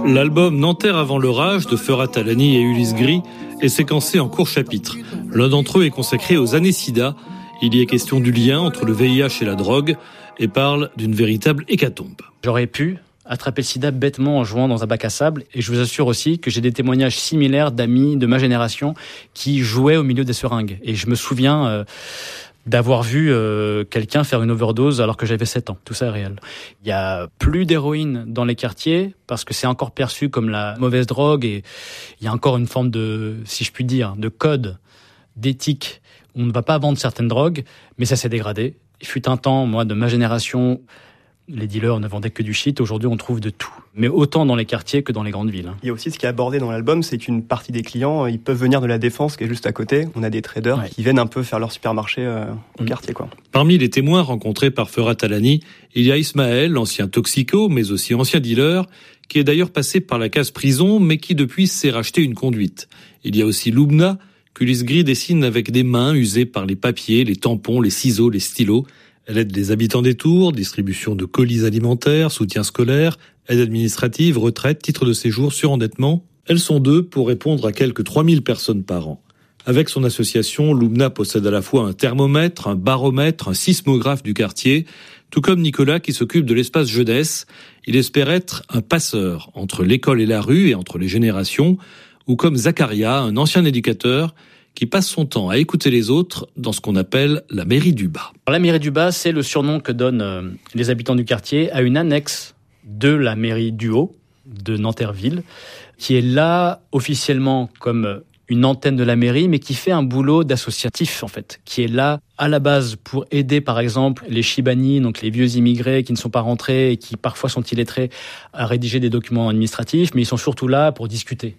L'album Nanterre avant l'orage de Ferhat Alani et Ulysse Gris est séquencé en courts chapitres. L'un d'entre eux est consacré aux années SIDA. Il y est question du lien entre le VIH et la drogue et parle d'une véritable hécatombe. J'aurais pu attraper le sida bêtement en jouant dans un bac à sable, et je vous assure aussi que j'ai des témoignages similaires d'amis de ma génération qui jouaient au milieu des seringues. Et je me souviens d'avoir vu quelqu'un faire une overdose alors que j'avais 7 ans. Tout ça est réel. Il y a plus d'héroïne dans les quartiers parce que c'est encore perçu comme la mauvaise drogue, et il y a encore une forme de, si je puis dire, de code, d'éthique. On ne va pas vendre certaines drogues, mais ça s'est dégradé. Il fut un temps, moi, de ma génération, les dealers ne vendaient que du shit. Aujourd'hui, on trouve de tout. Mais autant dans les quartiers que dans les grandes villes. Il y a aussi ce qui est abordé dans l'album, c'est qu'une partie des clients, ils peuvent venir de la Défense, qui est juste à côté. On a des traders qui viennent un peu faire leur supermarché au quartier, quoi. Parmi les témoins rencontrés par Ferhat Alani, il y a Ismaël, ancien toxico, mais aussi ancien dealer, qui est d'ailleurs passé par la case prison, mais qui depuis s'est racheté une conduite. Il y a aussi Loubna, qu'Ulysse Gris dessine avec des mains usées par les papiers, les tampons, les ciseaux, les stylos. Elle aide les habitants des Tours, distribution de colis alimentaires, soutien scolaire, aide administrative, retraite, titre de séjour, surendettement. Elles sont 2 pour répondre à quelques 3000 personnes par an. Avec son association, Loubna possède à la fois un thermomètre, un baromètre, un sismographe du quartier, tout comme Nicolas qui s'occupe de l'espace jeunesse. Il espère être un passeur entre l'école et la rue et entre les générations, ou comme Zacharia, un ancien éducateur, qui passe son temps à écouter les autres dans ce qu'on appelle la mairie du bas. La mairie du bas, c'est le surnom que donnent les habitants du quartier à une annexe de la mairie du haut, de Nanterre-Ville, qui est là officiellement comme une antenne de la mairie, mais qui fait un boulot d'associatif, en fait, qui est là à la base pour aider, par exemple, les Chibani, donc les vieux immigrés qui ne sont pas rentrés et qui parfois sont illettrés, à rédiger des documents administratifs, mais ils sont surtout là pour discuter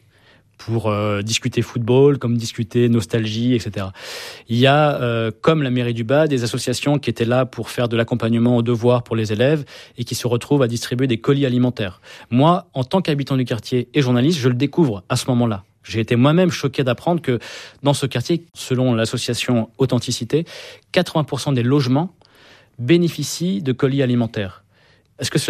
football, comme discuter nostalgie, etc. Il y a, comme la mairie du bas, des associations qui étaient là pour faire de l'accompagnement aux devoirs pour les élèves et qui se retrouvent à distribuer des colis alimentaires. Moi, en tant qu'habitant du quartier et journaliste, je le découvre à ce moment-là. J'ai été moi-même choqué d'apprendre que dans ce quartier, selon l'association Authenticité, 80% des logements bénéficient de colis alimentaires. Est-ce que